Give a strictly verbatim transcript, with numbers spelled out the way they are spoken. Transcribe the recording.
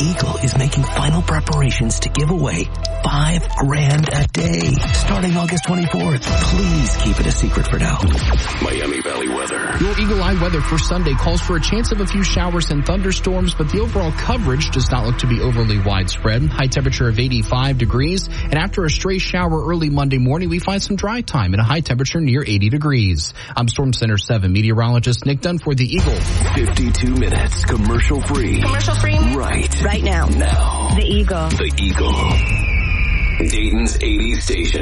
Eagle is making final preparations to give away five grand a day starting August twenty-fourth. Please keep it a secret for now. Miami Valley weather. Your Eagle Eye weather for Sunday calls for a chance of a few showers and thunderstorms, but the overall coverage does not look to be overly widespread. High temperature of eighty-five degrees, and after a stray shower early Monday morning, we find some dry time and a high temperature near eighty degrees. I'm Storm Center seven meteorologist Nick Dunn for the Eagle. fifty-two minutes commercial free. Commercial free? Right. Right now. Now. The Eagle. The Eagle. Dayton's eighties station.